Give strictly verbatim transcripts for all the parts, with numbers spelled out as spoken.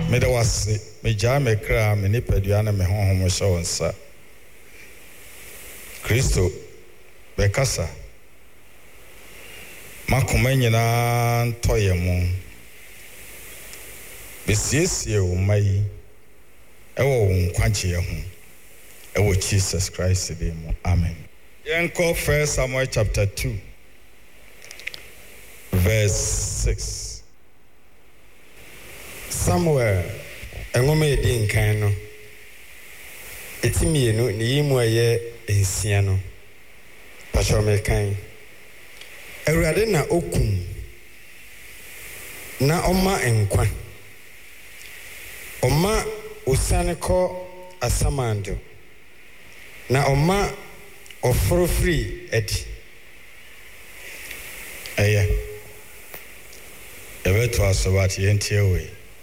me da wase me ja me kra me ne padua na me honhom hye wonsa Kristo be kasa makoma nyina ntoye mu be siesie wo mai ewo wo nkwache ho ewo Jesus Christ de mu amen. Yenko First Samuel chapter two verse six. Samuel engome edi nkan no etimienu ni yimu aye ensia no pacho mekan Awurade na okum na oma enkwa oma osane ko asamando na oma oforo free edi eye ebeto asobati entie we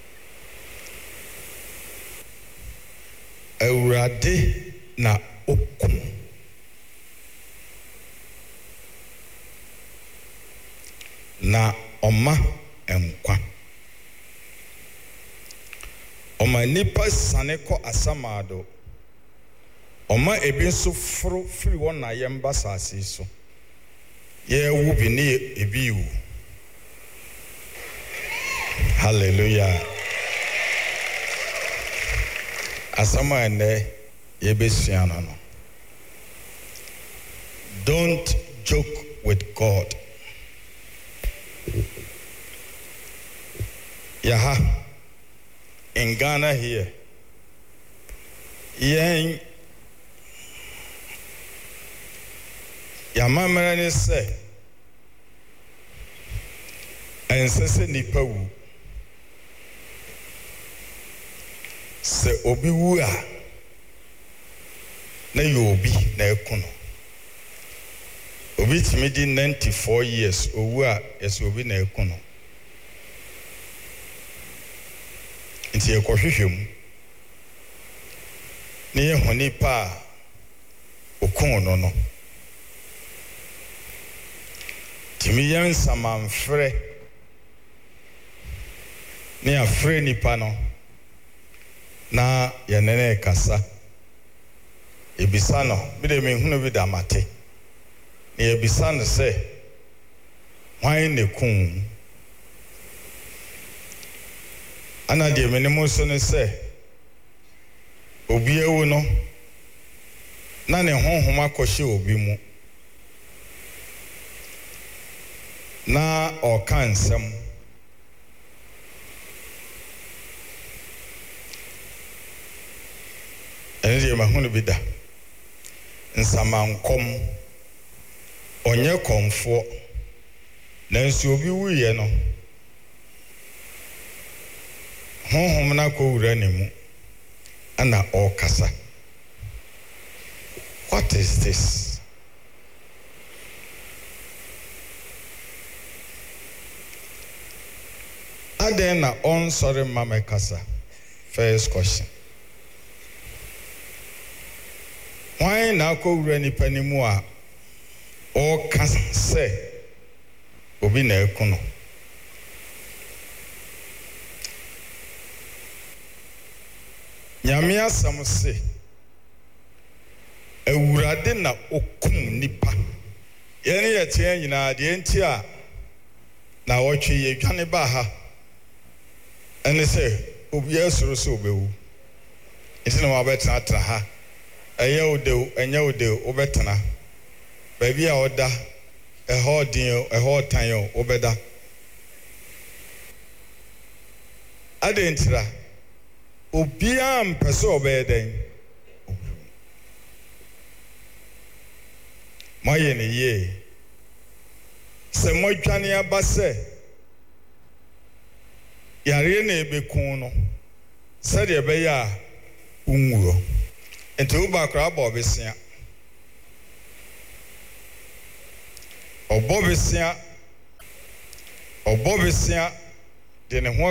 Awurade na okum na oma enkwa oma nipa sane ko asamado oma ebi nso foro firi won na yemba sase so ye wu bi ne ebi wu hallelujah asama ene ye besuano no don't joke with God. Yaha in Ghana here yen yamamara ne se ensese nipa wu se obi wu a na yobi na ekono obi timidi ninety-four years owu a yes obi na ekono nti ekohwehwem ne ye honi pa okon no no timi yan samanfre ne afre nipa no na yenene kasa ebisa no bi de me hunu bi da mate ne ebisa no se hwan ne kun ana de me ne mo so ne se obi ewu no na ne honhom akɔhye obi mu na ɔka nsɛm ɛne de mahunu bi da nsamankom onye komfo nanso obi wuye no honhom na ko wura ne mu ana okasa. What is this? Aden na on sorry mama kasa. First question. Why na ko wura ni panimu a o kase obi na ekono nyame asam se Awurade na okum nipa yene yete nyina de enti a na wotwe ye dwane ba ha ene se obi asoro se obewu enti na wabetena tra ha eye odew enye odew obetena baby a oda a holding a whole time obeda adentra obia mpese obeden maye ne ye se modwane abase yare na ebekun no se de be ya unwuro enti uba kra ba obesia Obobesia Obobesia de ne ho